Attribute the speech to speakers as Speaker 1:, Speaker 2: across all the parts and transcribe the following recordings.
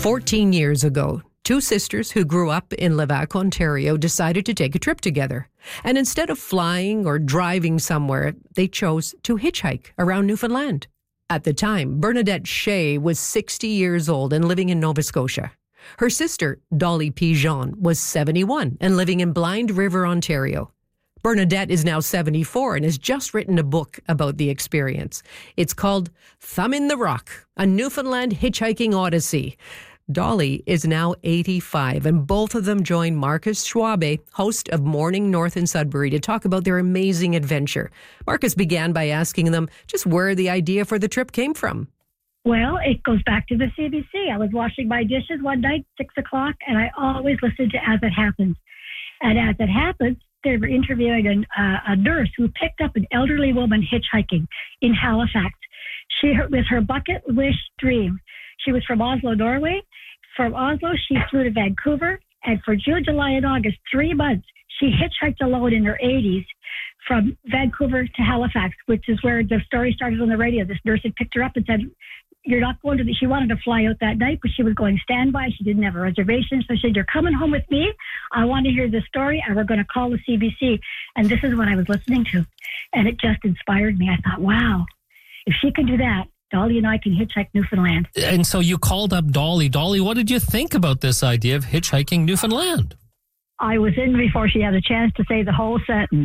Speaker 1: 14 years ago, two sisters who grew up in Levack, Ontario, decided to take a trip together. And instead of flying or driving somewhere, they chose to hitchhike around Newfoundland. At the time, Bernadette Shea was 60 years old and living in Nova Scotia. Her sister, Dolly Pigeon, was 71 and living in Blind River, Ontario. Bernadette is now 74 and has just written a book about the experience. It's called Thumb in the Rock, a Newfoundland hitchhiking odyssey. Dolly is now 85, and both of them join Marcus Schwabe, host of Morning North in Sudbury, to talk about their amazing adventure. Marcus began by asking them just where the idea for the trip came from.
Speaker 2: Well, it goes back to the CBC. I was washing my dishes one night, 6 o'clock, and I always listened to As It Happens. And As It Happens, they were interviewing a nurse who picked up an elderly woman hitchhiking in Halifax. She, with her bucket list dream. She was from Oslo, Norway. From Oslo, she flew to Vancouver. And for June, July, and August, 3 months, she hitchhiked alone in her 80s from Vancouver to Halifax, which is where the story started on the radio. This nurse had picked her up and said, "You're not going to," she wanted to fly out that night, but she was going standby. She didn't have a reservation. So she said, "You're coming home with me. I want to hear the story, and we're going to call the CBC." And this is what I was listening to. And it just inspired me. I thought, wow, if she can do that, Dolly and I can hitchhike Newfoundland.
Speaker 3: And so you called up Dolly. Dolly, what did you think about this idea of hitchhiking Newfoundland?
Speaker 4: I was in before she had a chance to say the whole sentence.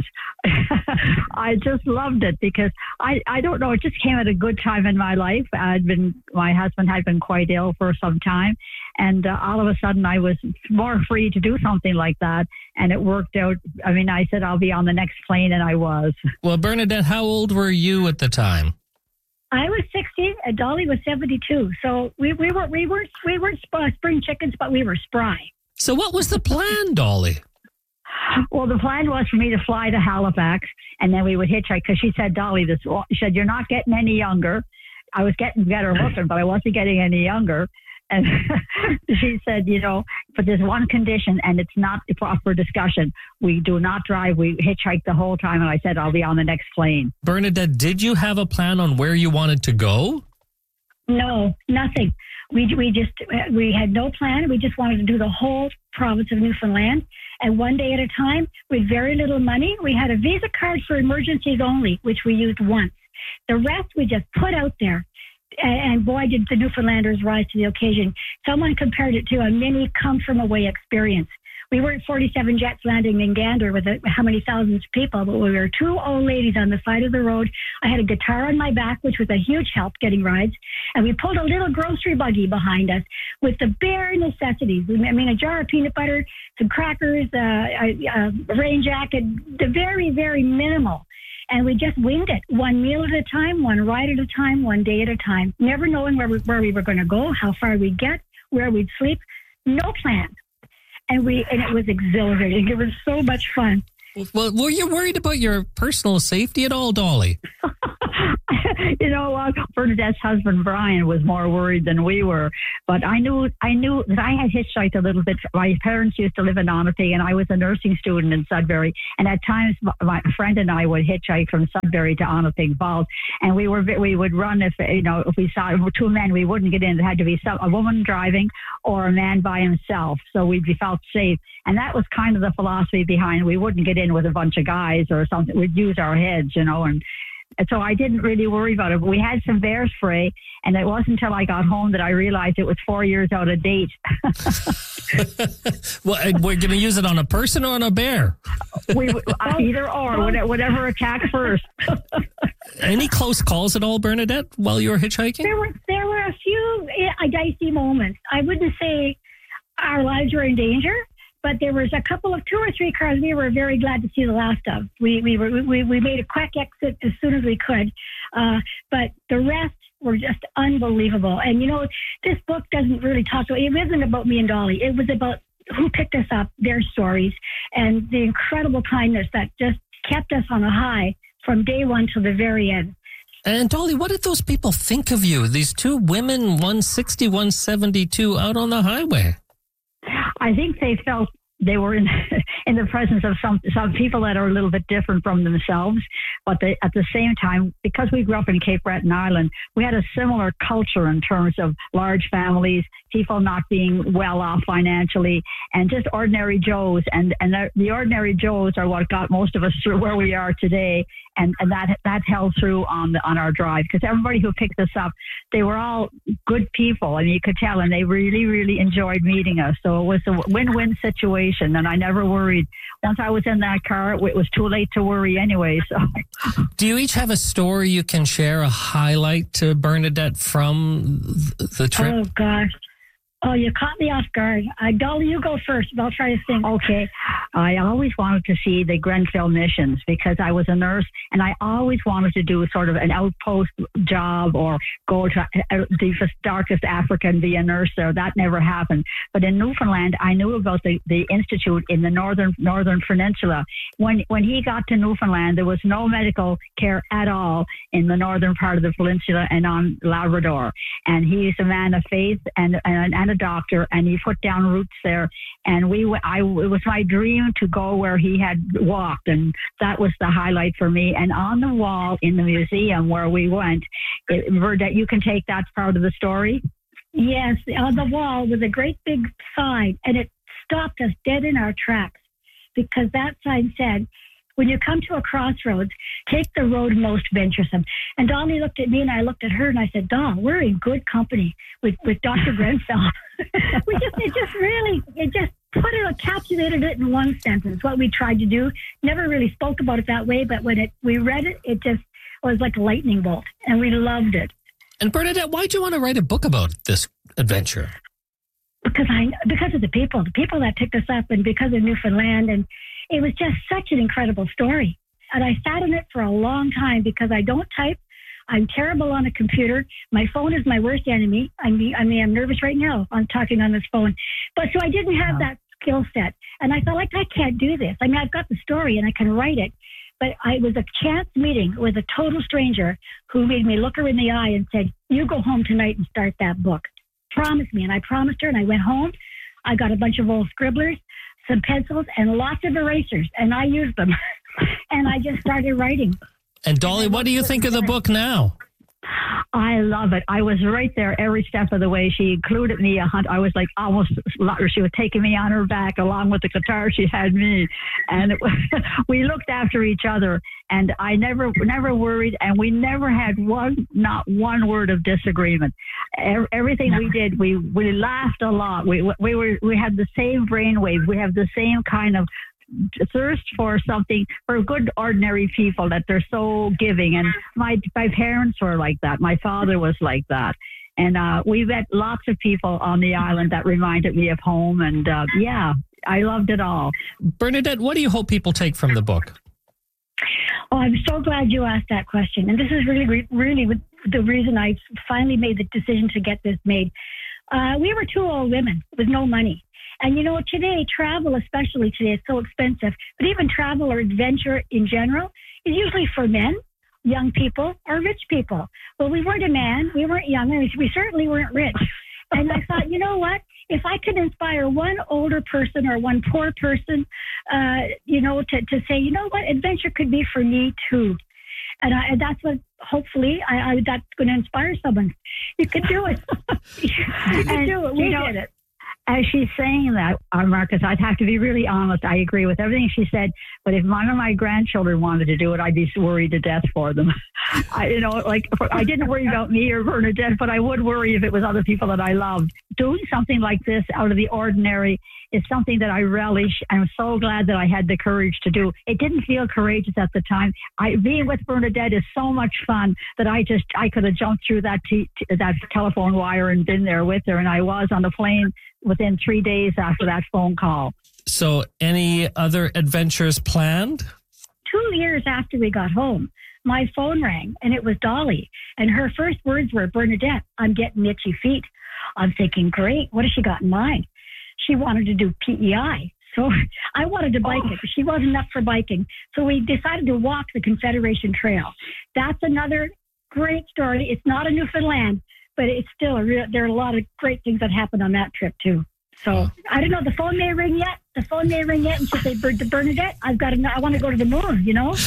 Speaker 4: I just loved it because I don't know, it just came at a good time in my life. My husband had been quite ill for some time, and all of a sudden I was more free to do something like that, and it worked out. I mean, I said I'll be on the next plane, and I was. Well,
Speaker 3: Bernadette, how old were you at the time?
Speaker 2: I was 60 and Dolly was 72. So we weren't spring chickens, but we were spry.
Speaker 3: So what was the plan, Dolly?
Speaker 4: Well, the plan was for me to fly to Halifax, and then we would hitchhike, because she said, Dolly, she said, "You're not getting any younger." I was getting better looking, but I wasn't getting any younger. And she said, but there's one condition, and it's not up for discussion. We do not drive. We hitchhike the whole time. And I said, I'll be on the next plane.
Speaker 3: Bernadette, did you have a plan on where you wanted to go?
Speaker 2: No, nothing. We had no plan. We just wanted to do the whole province of Newfoundland, and one day at a time, with very little money. We had a Visa card for emergencies only, which we used once. The rest we just put out there. And boy, did the Newfoundlanders rise to the occasion. Someone compared it to a mini come-from-away experience. We weren't 47 jets landing in Gander with how many thousands of people, but we were 2 old ladies on the side of the road. I had a guitar on my back, which was a huge help getting rides. And we pulled a little grocery buggy behind us with the bare necessities. A jar of peanut butter, some crackers, a rain jacket, the very, very minimal. And we just winged it, one meal at a time, one ride at a time, one day at a time, never knowing where we were going to go, how far we'd get, where we'd sleep, no plan. And it was exhilarating. It was so much fun.
Speaker 3: Well, were you worried about your personal safety at all, Dolly?
Speaker 4: Bernadette's husband, Brian, was more worried than we were. But I knew that I had hitchhiked a little bit. My parents used to live in Onaping, and I was a nursing student in Sudbury. And at times, my friend and I would hitchhike from Sudbury to Onaping Falls. And we would run if we saw 2 men, we wouldn't get in. It had to be a woman driving or a man by himself. So we felt safe. And that was kind of the philosophy behind it. We wouldn't get in with a bunch of guys or something. We'd use our heads, and so I didn't really worry about it. But we had some bear spray, and it wasn't until I got home that I realized it was 4 years out of date.
Speaker 3: Well, we're going to use it on a person or on a bear?
Speaker 4: Either or, whatever attacks first.
Speaker 3: Any close calls at all, Bernadette, while you were hitchhiking?
Speaker 2: There were a few dicey moments. I wouldn't say our lives were in danger, but there was a couple of 2 or 3 cars we were very glad to see the last of. We made a quick exit as soon as we could, but the rest were just unbelievable. And this book doesn't really talk. It wasn't about me and Dolly. It was about who picked us up, their stories, and the incredible kindness that just kept us on a high from day one to the very end.
Speaker 3: And Dolly, what did those people think of you? These 2 women, 160, 172, out on the highway.
Speaker 4: I think they felt they were in in the presence of some people that are a little bit different from themselves, but at the same time, because we grew up in Cape Breton Island, we had a similar culture in terms of large families, people not being well off financially, and just ordinary Joes. And the ordinary Joes are what got most of us through where we are today. And that held through on our drive, because everybody who picked us up, they were all good people, and you could tell, and they really, really enjoyed meeting us. So it was a win-win situation, and I never worried. Once I was in that car, it was too late to worry anyway. So,
Speaker 3: do you each have a story you can share, a highlight to Bernadette from the trip?
Speaker 2: Oh gosh. Oh, you caught me off guard. Dolly, you go first. I'll try to think.
Speaker 4: Okay. I always wanted to see the Grenfell missions because I was a nurse, and I always wanted to do sort of an outpost job or go to the darkest Africa and be a nurse there. That never happened. But in Newfoundland, I knew about the institute in the northern peninsula. When he got to Newfoundland, there was no medical care at all in the northern part of the peninsula and on Labrador. And he's a man of faith and a doctor, and he put down roots there. And it was my dream to go where he had walked, and that was the highlight for me. And on the wall in the museum where we went, Bernadette, you can take that part of the story.
Speaker 2: Yes, on the wall was a great big sign, and it stopped us dead in our tracks, because that sign said, when you come to a crossroads, take the road most venturesome. And Dolly looked at me, and I looked at her, and I said, Doll, we're in good company with Dr. Grenfell. It just put it, encapsulated it in one sentence, what we tried to do. Never really spoke about it that way, but when we read it, it just was like a lightning bolt, and we loved it.
Speaker 3: And Bernadette, why'd you want to write a book about this adventure?
Speaker 2: Because of the people that picked us up, and because of Newfoundland, and it was just such an incredible story. And I sat on it for a long time because I don't type. I'm terrible on a computer. My phone is my worst enemy. I'm nervous right now. I'm talking on this phone. But so I didn't have that skill set. And I thought, I can't do this. I mean, I've got the story and I can write it. But it was a chance meeting with a total stranger who made me look her in the eye and said, you go home tonight and start that book. Promise me. And I promised her, and I went home. I got a bunch of old scribblers, some pencils, and lots of erasers, and I used them. And I just started writing.
Speaker 3: And Dolly, what do you think of the book now?
Speaker 4: I love it. I was right there every step of the way. She included me. I was like almost, she was taking me on her back along with the guitar. She had me. And we looked after each other. And I never worried. And we never had not one word of disagreement. Everything we did, we laughed a lot. We had the same brainwaves. We have the same kind of thirst for something, for good ordinary people, that they're so giving. And my parents were like that. My father was like that. And we met lots of people on the island that reminded me of home. And I loved it all.
Speaker 3: Bernadette, what do you hope people take from the book?
Speaker 2: Oh, I'm so glad you asked that question. And this is really, really the reason I finally made the decision to get this made. We were two old women with no money. And, today, travel, especially today, is so expensive. But even travel or adventure in general is usually for men, young people, or rich people. Well, we weren't a man. We weren't young. And we certainly weren't rich. And I thought, you know what? If I could inspire one older person or one poor person, to say, you know what? Adventure could be for me, too. And that's what, hopefully, that's going to inspire someone. You could do it. You could do it. We did it. As she's saying that, Marcus, I'd have to be really honest. I agree with everything she said. But if one of my grandchildren wanted to do it, I'd be worried to death for them. I didn't worry about me or Bernadette, but I would worry if it was other people that I loved. Doing something like this out of the ordinary is something that I relish. I'm so glad that I had the courage to do. It didn't feel courageous at the time. Being with Bernadette is so much fun that I could have jumped through that telephone wire and been there with her. And I was on the plane within 3 days after that phone call.
Speaker 3: So any other adventures planned?
Speaker 2: 2 years after we got home, my phone rang, and it was Dolly. And her first words were, Bernadette, I'm getting itchy feet. I'm thinking, great, what has she got in mind? She wanted to do PEI. So I wanted to bike it, but she wasn't up for biking. So we decided to walk the Confederation Trail. That's another great story. It's not in Newfoundland, but it's still there are a lot of great things that happened on that trip too. So I don't know. The phone may ring yet. And she'll say, Bernadette, I want to go to the moon, you know?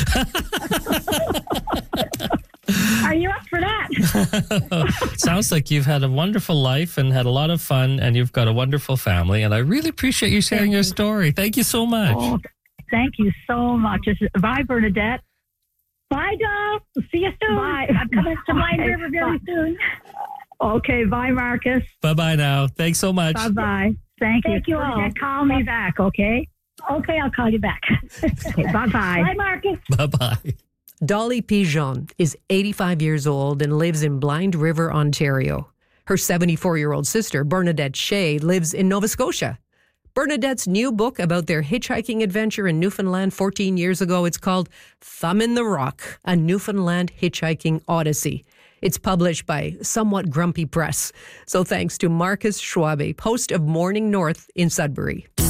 Speaker 2: Are you up for that?
Speaker 3: Sounds like you've had a wonderful life and had a lot of fun, and you've got a wonderful family. And I really appreciate you sharing your story. Thank you so much.
Speaker 4: Oh, thank you so much. Bye, Bernadette.
Speaker 2: Bye, doll. We'll see you soon.
Speaker 4: Bye.
Speaker 2: I'm coming to Blind River very soon.
Speaker 4: Okay, bye, Marcus.
Speaker 3: Bye-bye now. Thanks so much.
Speaker 4: Bye-bye. Thank you.
Speaker 2: Thank you all.
Speaker 4: Call me back, okay?
Speaker 2: Okay, I'll call you back.
Speaker 4: Okay, bye-bye.
Speaker 2: Bye, Marcus.
Speaker 3: Bye-bye.
Speaker 1: Dolly Pigeon is 85 years old and lives in Blind River, Ontario. Her 74-year-old sister, Bernadette Shea, lives in Nova Scotia. Bernadette's new book about their hitchhiking adventure in Newfoundland 14 years ago, it's called Thumb in the Rock, a Newfoundland Hitchhiking Odyssey. It's published by Somewhat Grumpy Press. So thanks to Marcus Schwabe, host of Morning North in Sudbury.